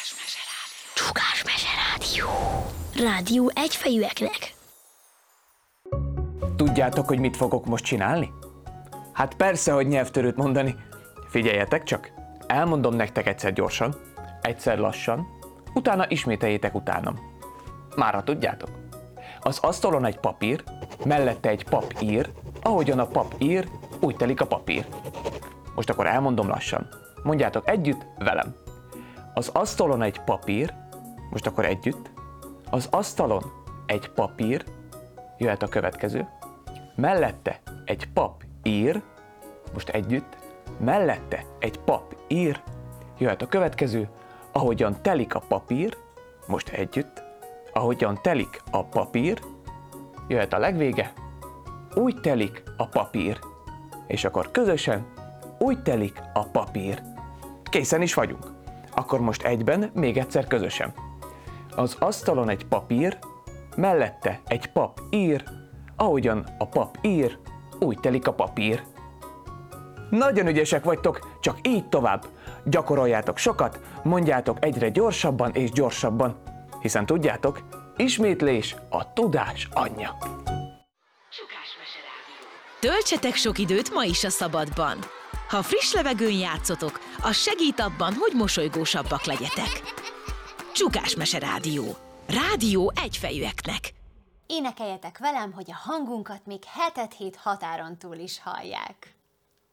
Csukás Mese Rádió. Rádió egyfejűeknek. Tudjátok, hogy mit fogok most csinálni? Hát persze, hogy nyelvtörőt mondani. Figyeljetek csak, elmondom nektek egyszer gyorsan, egyszer lassan, utána ismételjétek utánam. Mára tudjátok? Az asztalon egy papír, mellette egy pap ír, ahogyan a pap ír, úgy telik a papír. Most akkor elmondom lassan. Mondjátok együtt velem. Az asztalon egy papír, most akkor együtt. Az asztalon egy papír, jöhet a következő. Mellette egy pap ír, most együtt. Mellette egy pap ír, jöhet a következő. Ahogyan telik a papír, most együtt. Ahogyan telik a papír, jöhet a legvége. Úgy telik a papír. És akkor közösen, úgy telik a papír. Készen is vagyunk. Akkor most egyben, még egyszer közösen. Az asztalon egy papír, mellette egy pap ír, ahogyan a pap ír, úgy telik a papír. Nagyon ügyesek vagytok, csak így tovább. Gyakoroljátok sokat, mondjátok egyre gyorsabban és gyorsabban. Hiszen tudjátok, ismétlés a tudás anyja. Töltsetek sok időt ma is a szabadban. Ha friss levegőn játszotok, az segít abban, hogy mosolygósabbak legyetek. Csukás Mese Rádió. Rádió egyfejűeknek. Énekeljetek velem, hogy a hangunkat még hetet hét határon túl is hallják.